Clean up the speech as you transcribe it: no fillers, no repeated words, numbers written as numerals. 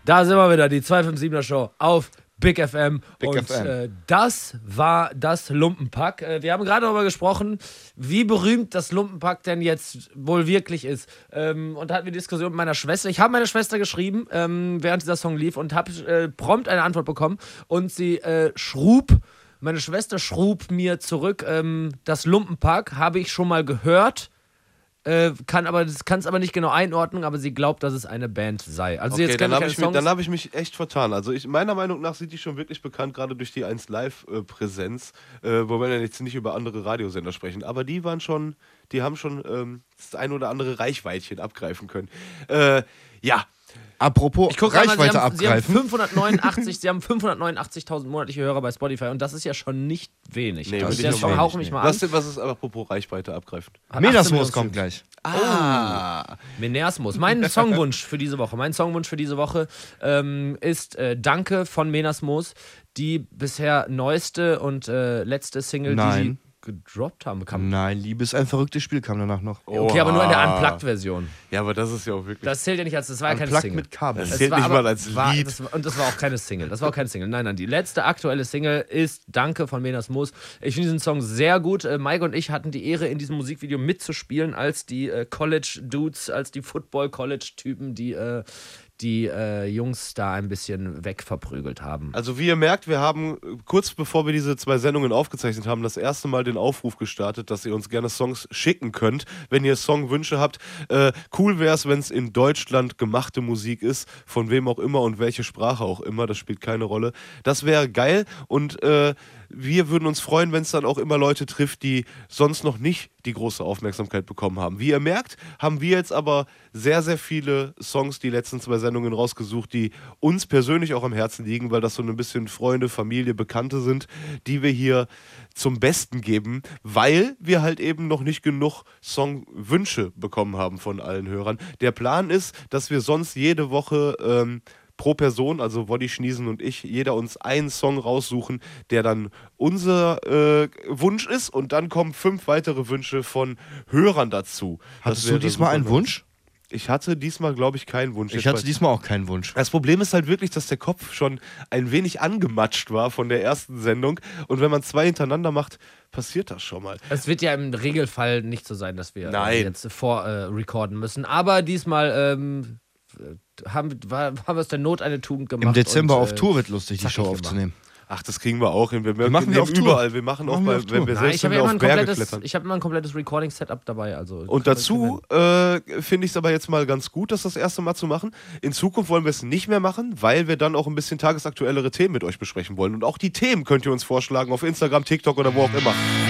Da sind wir wieder, die 257er Show auf Big FM. Das war das Lumpenpack. Wir haben gerade darüber gesprochen, wie berühmt das Lumpenpack denn jetzt wohl wirklich ist. Und da hatten wir eine Diskussion mit meiner Schwester. Ich habe meiner Schwester geschrieben, während dieser Song lief, und habe prompt eine Antwort bekommen. Und sie meine Schwester schrub mir zurück, das Lumpenpack habe ich schon mal gehört. Kann es aber nicht genau einordnen, aber sie glaubt, dass es eine Band sei. Also okay, jetzt dann habe ich mich echt vertan. Also meiner Meinung nach sind die schon wirklich bekannt, gerade durch die 1 Live-Präsenz, wo wir jetzt nicht über andere Radiosender sprechen. Aber die haben schon das ein oder andere Reichweitchen abgreifen können. Ja. Apropos Reichweite abgreifen. Sie haben 589.000 monatliche Hörer bei Spotify und das ist ja schon nicht wenig. Nee, der Song hauch mich mal an. Was ist apropos Reichweite abgreifen? Menasmus kommt gleich. Menasmus. Mein Songwunsch für diese Woche ist Danke von Menasmus, die bisher neueste und letzte Single, die sie gedroppt haben. Nein, Liebe ist ein verrücktes Spiel, kam danach noch. Okay, aber nur in der Unplugged-Version. Ja, aber das ist ja auch wirklich... Das zählt ja nicht als... Das war ja keine Single. Mit Kabel. Das zählt nicht mal als Lied. Und das war auch keine Single. Nein, die letzte aktuelle Single ist Danke von Menas-Moos. Ich finde diesen Song sehr gut. Maike und ich hatten die Ehre, in diesem Musikvideo mitzuspielen, als die College-Dudes, als die Football-College-Typen, die Jungs da ein bisschen wegverprügelt haben. Also wie ihr merkt, wir haben kurz bevor wir diese 2 Sendungen aufgezeichnet haben, das erste Mal den Aufruf gestartet, dass ihr uns gerne Songs schicken könnt, wenn ihr Songwünsche habt. Cool wäre es, wenn es in Deutschland gemachte Musik ist, von wem auch immer und welche Sprache auch immer, das spielt keine Rolle. Das wäre geil und wir würden uns freuen, wenn es dann auch immer Leute trifft, die sonst noch nicht die große Aufmerksamkeit bekommen haben. Wie ihr merkt, haben wir jetzt aber sehr, sehr viele Songs die letzten 2 Sendungen rausgesucht, die uns persönlich auch am Herzen liegen, weil das so ein bisschen Freunde, Familie, Bekannte sind, die wir hier zum Besten geben, weil wir halt eben noch nicht genug Songwünsche bekommen haben von allen Hörern. Der Plan ist, dass wir sonst jede Woche pro Person, also Woddy, Schniesen und ich, jeder uns einen Song raussuchen, der dann unser Wunsch ist und dann kommen 5 weitere Wünsche von Hörern dazu. Hattest du diesmal einen Wunsch? Ich hatte diesmal, glaube ich, keinen Wunsch. Ich hatte diesmal auch keinen Wunsch. Das Problem ist halt wirklich, dass der Kopf schon ein wenig angematscht war von der ersten Sendung und wenn man 2 hintereinander macht, passiert das schon mal. Es wird ja im Regelfall nicht so sein, dass wir jetzt recorden müssen, aber diesmal haben wir aus der Not eine Tugend gemacht. Im Dezember auf Tour wird lustig, die Show aufzunehmen. Ach, das kriegen wir auch hin. Wir machen wir auf Tour. Überall. Wir machen auch mal, wenn wir selbst auf Berge klettern. Ich habe immer ein komplettes Recording-Setup dabei. Und dazu finde ich es aber jetzt mal ganz gut, das erste Mal zu machen. In Zukunft wollen wir es nicht mehr machen, weil wir dann auch ein bisschen tagesaktuellere Themen mit euch besprechen wollen. Und auch die Themen könnt ihr uns vorschlagen auf Instagram, TikTok oder wo auch immer.